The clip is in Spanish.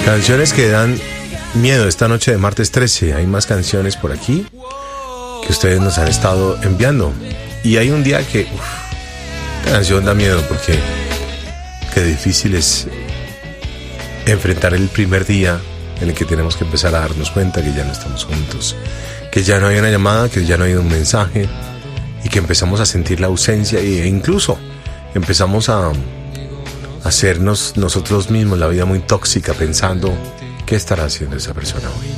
Canciones que dan miedo esta noche de martes 13. Hay más canciones por aquí que ustedes nos han estado enviando. Y hay un día que la canción da miedo porque qué difícil es enfrentar el primer día en el que tenemos que empezar a darnos cuenta que ya no estamos juntos, que ya no hay una llamada, que ya no hay un mensaje y que empezamos a sentir la ausencia e incluso empezamos a hacernos nosotros mismos la vida muy tóxica pensando qué estará haciendo esa persona hoy.